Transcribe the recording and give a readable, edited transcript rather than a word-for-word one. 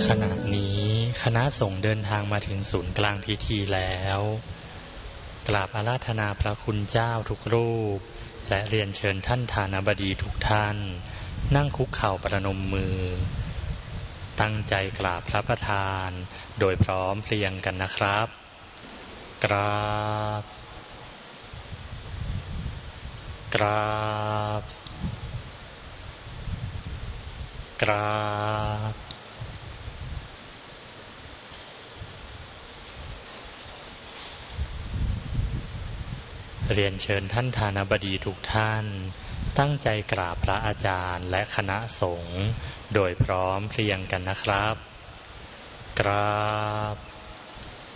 ขณะนี้คณะสงฆ์เดินทางมาถึงศูนย์กลางพิธีแล้วกราบอาราธนาพระคุณเจ้าทุกรูปและเรียนเชิญท่านฐานาบดีทุกท่านนั่งคุกเข่าประนมมือตั้งใจกราบพระประธานโดยพร้อมเพรียงกันนะครับกราบกราบกราบเรียนเชิญท่านฐานาบดีทุกท่านตั้งใจกราบพระอาจารย์และคณะสงฆ์โดยพร้อมเพรียงกันนะครับกราบ